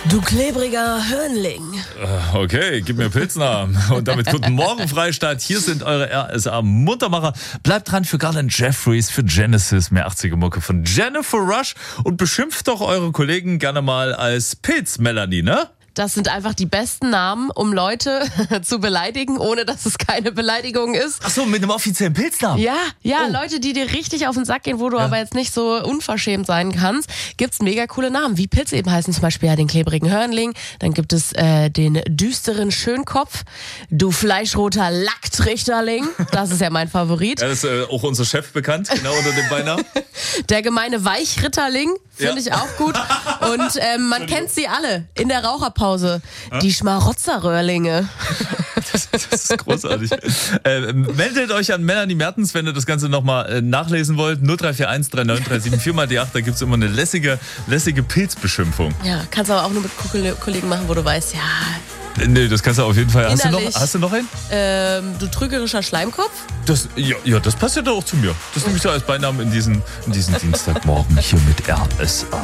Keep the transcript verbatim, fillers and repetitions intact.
Du klebriger Hörnling. Okay, gib mir Pilznamen. Und damit guten Morgen, Freistadt. Hier sind eure R S A-Muntermacher. Bleibt dran für Garland Jeffries, für Genesis, mehr achtziger Mucke von Jennifer Rush. Und beschimpft doch eure Kollegen gerne mal als Pilz, Melanie, ne? Das sind einfach die besten Namen, um Leute zu beleidigen, ohne dass es keine Beleidigung ist. Ach so, mit einem offiziellen Pilznamen? Ja, ja, Oh. Leute, die dir richtig auf den Sack gehen, wo du Ja. aber jetzt nicht so unverschämt sein kannst, gibt's mega coole Namen, wie Pilze eben heißen, zum Beispiel ja den klebrigen Hörnling, dann gibt es äh, den düsteren Schönkopf, du fleischroter Lacktrichterling, das ist ja mein Favorit, Ja, das ist äh, auch unser Chef bekannt, genau unter dem Beinamen. der gemeine Weichritterling, finde Ja. ich auch gut und ähm, man kennt sie alle in der Raucherpause, die Schmarotzerröhrlinge. Das ist großartig. äh, meldet euch an Melanie Mertens, wenn ihr das Ganze nochmal äh, nachlesen wollt. null drei vier eins drei neun drei sieben vier mal die acht, da gibt's immer eine lässige, lässige Pilzbeschimpfung. Ja, kannst aber auch nur mit Ko- Kollegen machen, wo du weißt, ja, Äh, Nee, das kannst du auf jeden Fall. Hast du, noch, Innerlich. hast du noch einen? ähm, du trügerischer Schleimkopf. Das, ja, ja, das passt ja doch auch zu mir. Das nehme ich so als Beinamen in diesen, in diesen Dienstagmorgen hier mit R S A.